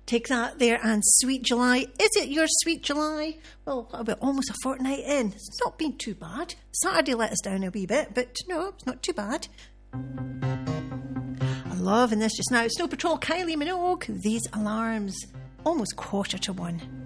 Take that there, and Sweet July. Is it your Sweet July? Well, about almost a fortnight in. It's not been too bad. Saturday let us down a wee bit, but no, it's not too bad. I'm loving this just now. Snow Patrol, Kylie Minogue. These Alarms. Almost 1:45.